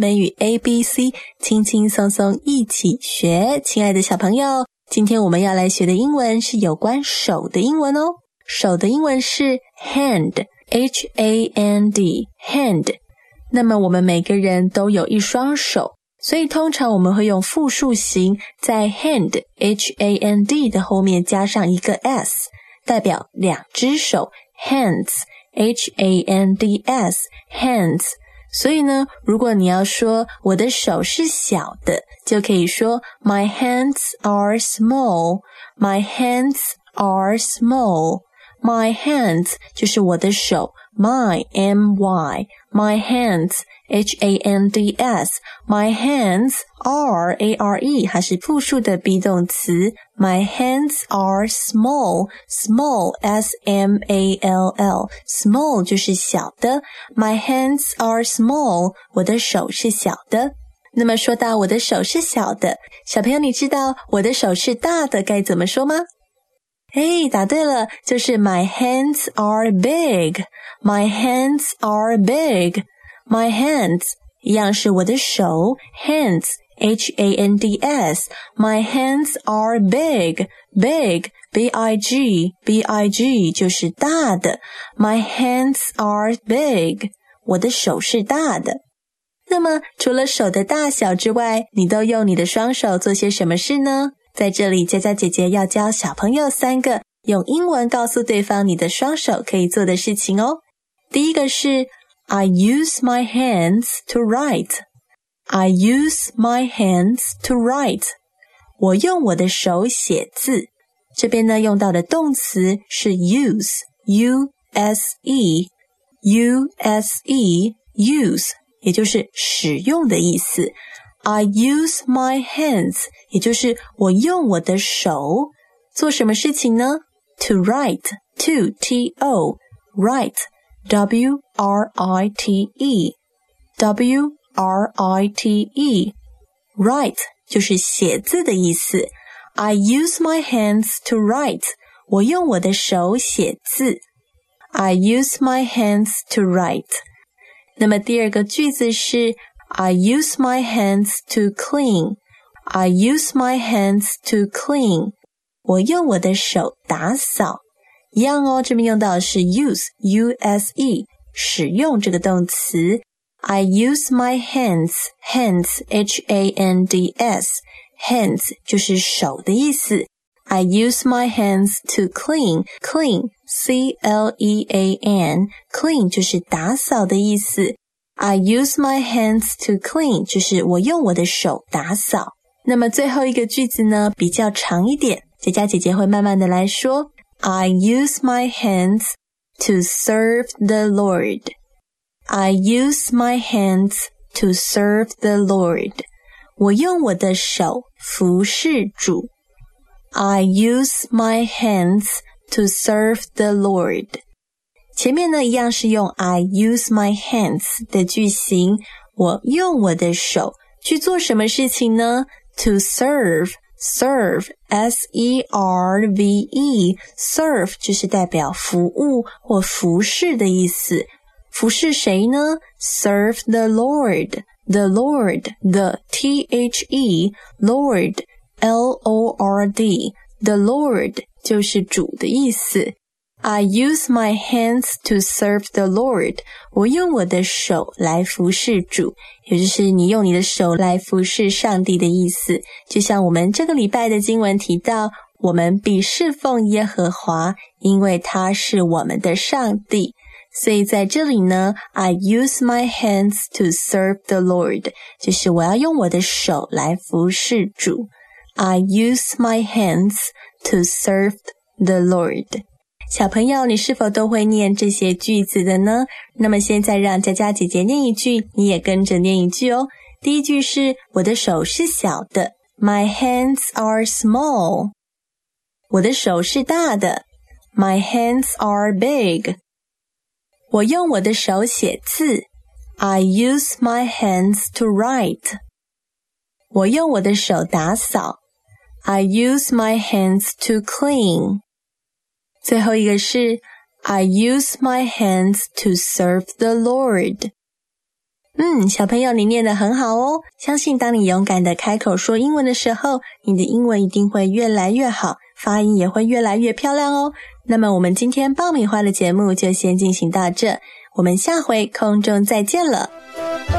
美语 ABC， 轻轻松松一起学。亲爱的小朋友，今天我们要来学的英文是有关手的英文哦。手的英文是 hand， H-A-N-D， hand。那么我们每个人都有一双手，所以通常我们会用复数形，在 hand H-A-N-D 的后面加上一个 s， 代表两只手 hands H-A-N-D-S hands。 所以呢，如果你要说我的手是小的，就可以说 My hands are small， My hands are small。 My hands 就是我的手， My M-Y My hands H-A-N-D-S My hands are A-R-E 它是复数的 be 动词。 My hands are small Small S-M-A-L-L Small 就是小的。 My hands are small 我的手是小的。那么说到我的手是小的，小朋友你知道我的手是大的该怎么说吗？答对了，就是 My hands are big My hands are big My hands 一样是我的手 hands H-A-N-D-S My hands are big Big B-I-G B-I-G 就是大的。 My hands are big 我的手是大的。那么除了手的大小之外，你都用你的双手做些什么事呢？在这里佳佳姐姐要教小朋友3个用英文告诉对方你的双手可以做的事情哦。第一个是 I use my hands to write I use my hands to write 我用我的手写字。这边呢用到的动词是 use U-S-E U-S-E Use 也就是使用的意思。I use my hands 也就是我用我的手做什么事情呢？ To write To T-O Write W-R-I-T-E W-R-I-T-E Write 就是写字的意思。 I use my hands to write 我用我的手写字。 I use my hands to write。 那么第二个句子是I use my hands to clean I use my hands to clean 我用我的手打扫。一样哦，这边用到的是 use U-S-E 使用这个动词。 I use my hands Hands H-A-N-D-S Hands 就是手的意思。 I use my hands to clean Clean C-L-E-A-N Clean 就是打扫的意思。I use my hands to clean 就是我用我的手打扫。那么最后一个句子呢比较长一点，佳佳姐姐会慢慢的来说。 I use my hands to serve the Lord I use my hands to serve the Lord 我用我的手服侍主。 I use my hands to serve the Lord前面呢一样是用 I use my hands 的句型，我用我的手去做什么事情呢？ To serve Serve S-E-R-V-E Serve 就是代表服务或服侍的意思。服侍谁呢？ Serve the Lord The Lord The T-H-E Lord L-O-R-D The Lord 就是主的意思。I use my hands to serve the Lord 我用我的手来服侍主，也就是你用你的手来服侍上帝的意思。就像我们这个礼拜的经文提到，我们必侍奉耶和华，因为他是我们的上帝。所以在这里呢 I use my hands to serve the Lord 就是我要用我的手来服侍主。 I use my hands to serve the Lord。小朋友，你是否都会念这些句子的呢？那么现在让佳佳姐姐念一句，你也跟着念一句哦。第一句是我的手是小的 My hands are small 我的手是大的 My hands are big 我用我的手写字 I use my hands to write 我用我的手打扫 I use my hands to clean最后一个是 I use my hands to serve the Lord 小朋友你念得很好哦，相信当你勇敢地开口说英文的时候，你的英文一定会越来越好，发音也会越来越漂亮哦。那么我们今天爆米花的节目就先进行到这，我们下回空中再见了。